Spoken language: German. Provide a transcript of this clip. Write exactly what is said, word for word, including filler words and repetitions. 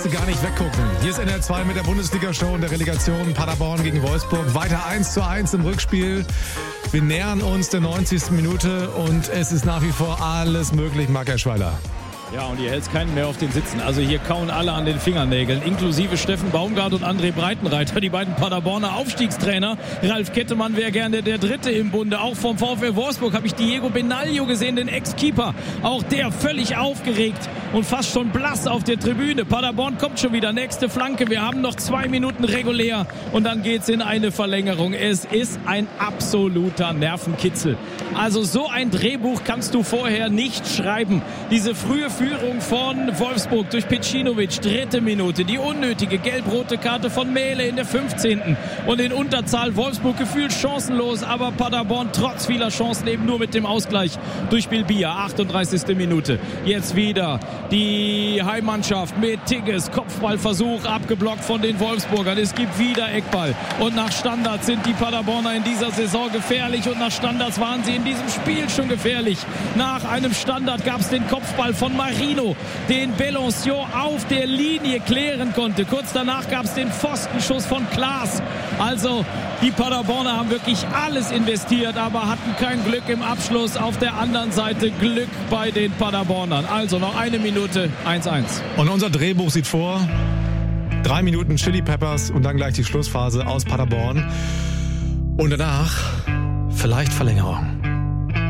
Gar nicht weggucken. Hier ist N R zwei mit der Bundesliga-Show und der Relegation Paderborn gegen Wolfsburg. Weiter eins zu eins im Rückspiel. Wir nähern uns der neunzigsten Minute und es ist nach wie vor alles möglich, Marc Eschweiler. Ja, und hier hält es keinen mehr auf den Sitzen. Also hier kauen alle an den Fingernägeln, inklusive Steffen Baumgart und André Breitenreiter, die beiden Paderborner Aufstiegstrainer. Ralf Kettemann wäre gerne der Dritte im Bunde. Auch vom VfL Wolfsburg habe ich Diego Benaglio gesehen, den Ex-Keeper. Auch der völlig aufgeregt und fast schon blass auf der Tribüne. Paderborn kommt schon wieder, nächste Flanke. Wir haben noch zwei Minuten regulär und dann geht's in eine Verlängerung. Es ist ein absoluter Nervenkitzel. Also so ein Drehbuch kannst du vorher nicht schreiben. Diese frühe Führung von Wolfsburg durch Pecinovic, dritte Minute, die unnötige gelb-rote Karte von Mähle in der fünfzehnten und in Unterzahl Wolfsburg gefühlt chancenlos, aber Paderborn trotz vieler Chancen eben nur mit dem Ausgleich durch Bilbia, achtunddreißigste Minute. Jetzt wieder die Heimmannschaft mit Tigges, Kopfballversuch abgeblockt von den Wolfsburgern. Es gibt wieder Eckball und nach Standards sind die Paderborner in dieser Saison gefährlich und nach Standards waren sie in diesem Spiel schon gefährlich. Nach einem Standard gab es den Kopfball von Marino, den Bellancion auf der Linie klären konnte. Kurz danach gab es den Pfostenschuss von Klaas. Also die Paderborner haben wirklich alles investiert, aber hatten kein Glück im Abschluss. Auf der anderen Seite Glück bei den Paderbornern. Also noch eine Minute, eins eins. Und unser Drehbuch sieht vor, drei Minuten Chili Peppers und dann gleich die Schlussphase aus Paderborn. Und danach vielleicht Verlängerung.